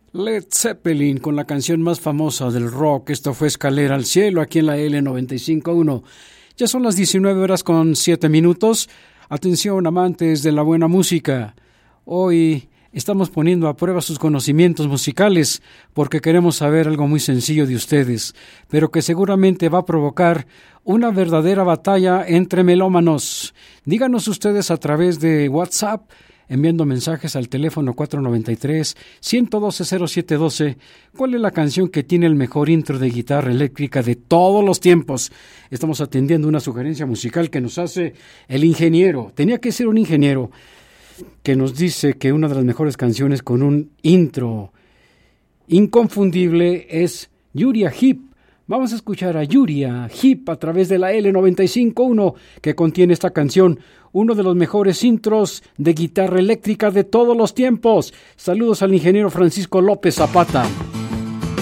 Led Zeppelin con la canción más famosa del rock. Esto fue Escalera al Cielo aquí en la L95.1. Ya son las 19:07. Atención, amantes de la buena música. Hoy estamos poniendo a prueba sus conocimientos musicales porque queremos saber algo muy sencillo de ustedes, pero que seguramente va a provocar una verdadera batalla entre melómanos. Díganos ustedes a través de WhatsApp, enviando mensajes al teléfono 493-112-0712, ¿cuál es la canción que tiene el mejor intro de guitarra eléctrica de todos los tiempos? Estamos atendiendo una sugerencia musical que nos hace el ingeniero. Tenía que ser un ingeniero que nos dice que una de las mejores canciones con un intro inconfundible es Uriah Heep. Vamos a escuchar a Uriah Heep a través de la L95.1 que contiene esta canción, uno de los mejores intros de guitarra eléctrica de todos los tiempos. Saludos al ingeniero Francisco López Zapata.